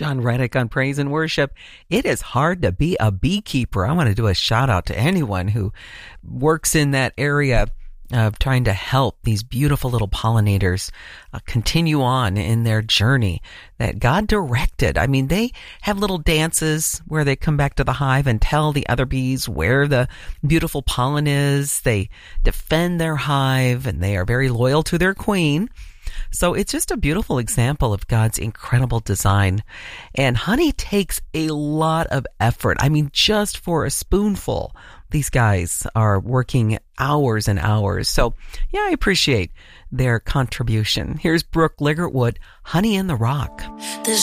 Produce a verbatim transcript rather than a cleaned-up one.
John Reddick on Praise and Worship. It is hard to be a beekeeper. I want to do a shout out to anyone who works in that area of trying to help these beautiful little pollinators uh, continue on in their journey that God directed. I mean, they have little dances where they come back to the hive and tell the other bees where the beautiful pollen is. They defend their hive and they are very loyal to their queen. So it's just a beautiful example of God's incredible design. And honey takes a lot of effort. I mean, just for a spoonful, these guys are working hours and hours. So yeah, I appreciate their contribution. Here's Brooke Ligertwood, Honey in the Rock. There's